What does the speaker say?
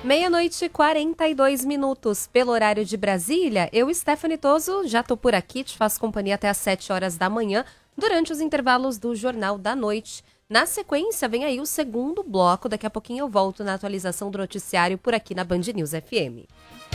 Meia-noite e 42 minutos pelo horário de Brasília. Eu, Stephanie Toso, já tô por aqui, te faço companhia até às 7 horas da manhã, durante os intervalos do Jornal da Noite. Na sequência, vem aí o segundo bloco. Daqui a pouquinho eu volto na atualização do noticiário por aqui na Band News FM.